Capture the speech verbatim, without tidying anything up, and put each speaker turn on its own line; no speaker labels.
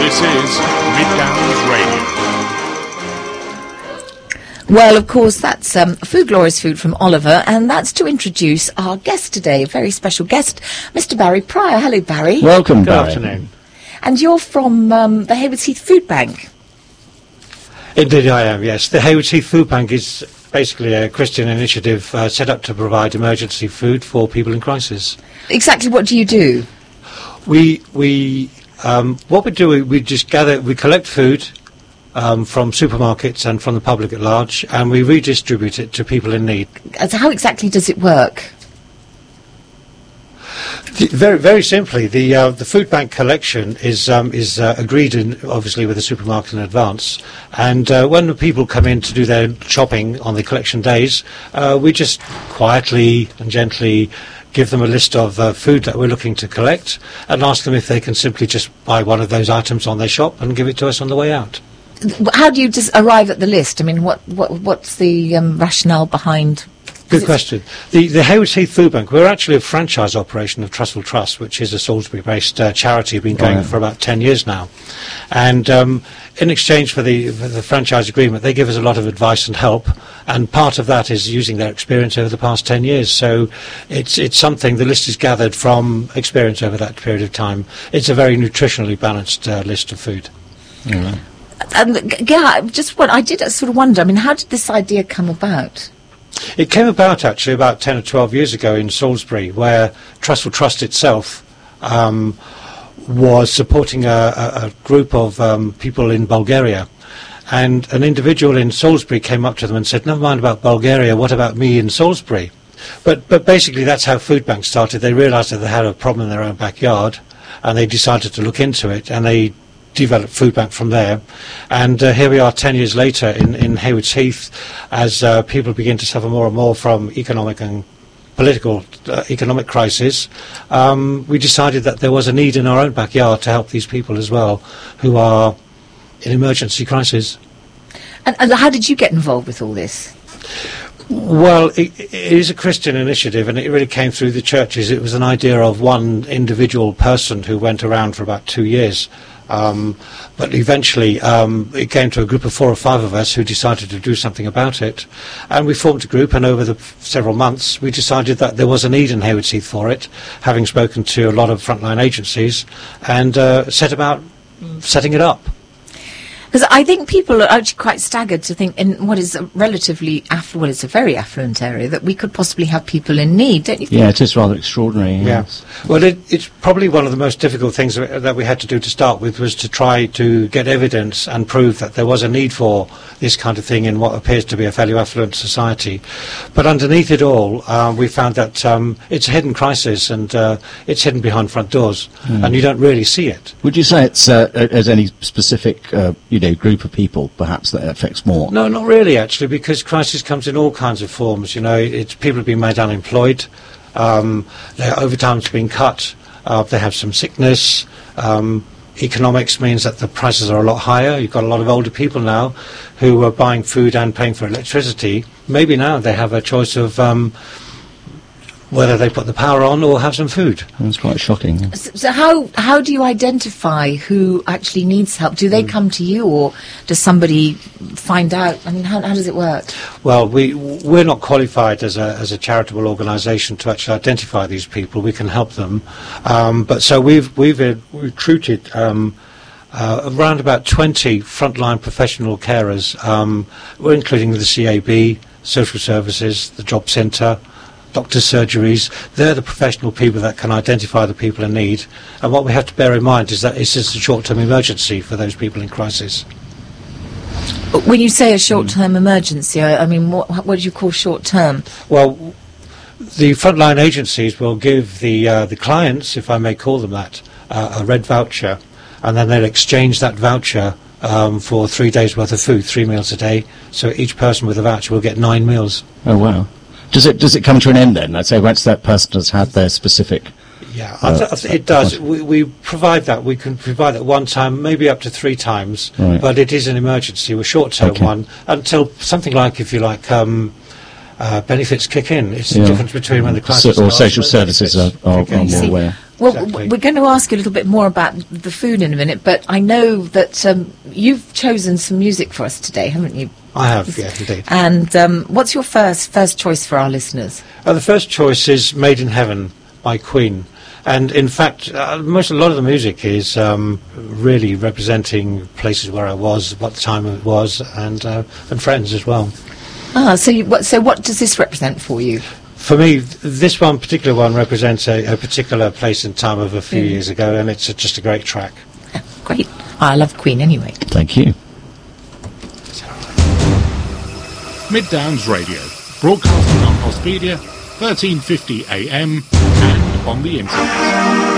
This is Midlands Radio.
Well, of course, that's um, Food Glorious Food from Oliver, and that's to introduce our guest today, a very special guest, Mister Barry Pryor. Hello, Barry.
Welcome,
Good
Barry.
afternoon.
And you're from um, the Haywards Heath Food Bank.
Indeed I am, yes. The Haywards Heath Food Bank is basically a Christian initiative uh, set up to provide emergency food for people in crisis.
Exactly what do you do?
We, we, um, what we do, we, we just gather, we collect food um, from supermarkets and from the public at large, and we redistribute it to people in need.
As how exactly does it work?
The, very, very simply, the uh, the food bank collection is um, is uh, agreed in, obviously, with the supermarket in advance. And uh, when the people come in to do their shopping on the collection days, uh, we just quietly and gently give them a list of uh, food that we're looking to collect, and ask them if they can simply just buy one of those items on their shop and give it to us on the way out.
How do you just arrive at the list? I mean, what, what what's the um, rationale behind?
Good question. The, the Haywards Heath Food Bank, we're actually a franchise operation of Trustful Trust, which is a Salisbury-based uh, charity, been going
Oh, yeah.
for about ten years now. And um, in exchange for the, for the franchise agreement, they give us a lot of advice and help, and part of that is using their experience over the past ten years. So it's, it's something, the list is gathered from experience over that period of time. It's a very nutritionally balanced uh, list of food.
Yeah.
Um, g- yeah, just what I did sort of wonder. I mean, how did this idea come about?
It came about actually about ten or twelve years ago in Salisbury, where Trustful Trust itself um, was supporting a, a, a group of um, people in Bulgaria. And an individual in Salisbury came up to them and said, "Never mind about Bulgaria, what about me in Salisbury?" But, but basically that's how Food Bank started. They realised that they had a problem in their own backyard, and they decided to look into it, and they developed Food Bank from there. And uh, here we are ten years later in, in Haywards Heath, as uh, people begin to suffer more and more from economic and political uh, economic crisis. Um, we decided that there was a need in our own backyard to help these people as well, who are in emergency crisis.
And, and how did you get involved with all this?
Well, it, it is a Christian initiative, and it really came through the churches. It was an idea of one individual person who went around for about two years. Um, but eventually um, it came to a group of four or five of us who decided to do something about it. And we formed a group, and over the f- several months we decided that there was a need in Haywards Heath for it, having spoken to a lot of frontline agencies, and uh, set about setting it up.
Because I think people are actually quite staggered to think in what is a relatively affluent, well, it's a very affluent area, that we could possibly have people in need, don't you think?
Yeah, it is rather extraordinary. Yes.
Yeah. Well, it, it's probably one of the most difficult things that that we had to do to start with, was to try to get evidence and prove that there was a need for this kind of thing in what appears to be a fairly affluent society. But underneath it all, uh, we found that um, it's a hidden crisis, and uh, it's hidden behind front doors,
Mm.
and you don't really see it.
Would you say it's uh, as any specific uh, you know, group of people, perhaps, that it affects more?
No, not really, actually, because crisis comes in all kinds of forms. You know, it's people have been made unemployed, um, their overtime's been cut, uh, they have some sickness. Um, economics means that the prices are a lot higher. You've got a lot of older people now who are buying food and paying for electricity. Maybe now they have a choice of um, whether they put the power on or have some food.
It's quite shocking. Yeah.
So, so how how do you identify who actually needs help? Do they come to you, or does somebody find out? I mean, how, how does it work?
Well, we, we're not qualified as a, as a charitable organisation to actually identify these people. We can help them. Um, but so we've, we've uh, recruited um, uh, around about twenty frontline professional carers. Um, we're including the C A B, social services, the job centre, doctors' surgeries. They're the professional people that can identify the people in need. And what we have to bear in mind is that it's just a short-term emergency for those people in crisis.
When you say a short-term emergency, I, I mean, what, what do you call short-term?
Well, the frontline agencies will give the uh, the clients, if I may call them that, uh, a red voucher, and then they'll exchange that voucher um, for three days' worth of food, three meals a day. So each person with a voucher will get nine meals.
Oh, wow. Does it does it come to an end then? I'd say once that person has had their specific...
Yeah, I th- I th- it does. We, we provide that. We can provide that one time, maybe up to three times,
Right.
but it is an emergency, a short-term
Okay.
one, until something like, if you like, um, uh, benefits kick in. It's
Yeah.
the difference between when the crisis
So, or
starts
social
and when
services are,
benefits
are,
kick
are
in.
more
See,
aware.
Well,
exactly.
w- we're going to ask you a little bit more about the food in a minute, but I know that um, you've chosen some music for us today, haven't you?
I have, yeah, indeed.
And um, what's your first first choice for our listeners?
Uh, the first choice is Made in Heaven by Queen. And in fact, uh, most a lot of the music is um, really representing places where I was, what the time it was, and uh, and friends as well.
Ah, so you, what, so what does this represent for you?
For me, th- this one particular one represents a, a particular place and time of a few
Mm.
years ago, and it's a, just a great track.
Ah, great. I love Queen anyway.
Thank you.
Mid Downs Radio, broadcasting on Hospedia, thirteen fifty A M, and on the internet.